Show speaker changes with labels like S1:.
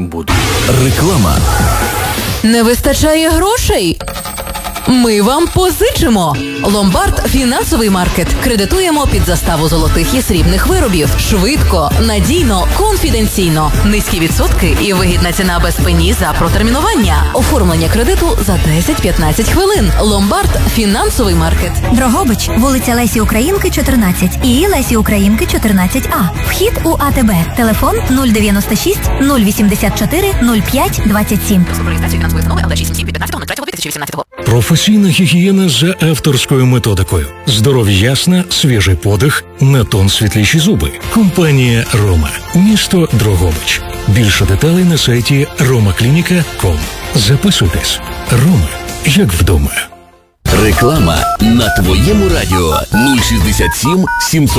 S1: буду. Реклама.
S2: Не вистачає грошей? Ми вам позичимо. Ломбард – фінансовий маркет. Кредитуємо під заставу золотих і срібних виробів. Швидко, надійно, конфіденційно. Низькі відсотки і вигідна ціна без пені за протермінування. Оформлення кредиту за 10-15 хвилин. Ломбард – фінансовий маркет.
S3: Дрогобич, вулиця Лесі Українки, 14 і Лесі Українки, 14А. Вхід у АТБ. Телефон 096 084 05 27.
S4: Професійна гігієна за авторською методикою. Здоров'я ясна, свіжий подих, на тон світліші зуби. Компанія «Рома». Місто Дрогобич. Більше деталей на сайті romaklinica.com. Записуйтесь. «Рома» як вдома.
S1: Реклама на твоєму радіо 067 700